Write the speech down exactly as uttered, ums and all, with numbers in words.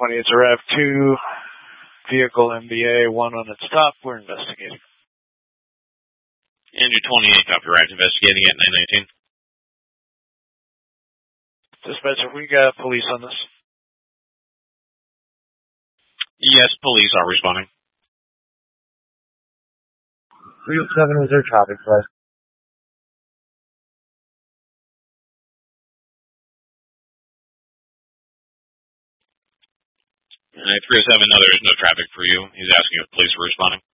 twenty, it's a R A V two, vehicle M B A, one on its top. We're investigating. Andrew twenty-eight, copyright, investigating at nine nineteen. Dispatcher, we got police on this. Yes, police are responding. three oh seven was their traffic flight. Uh, three oh seven, no, there is no traffic for you. He's asking if police are responding.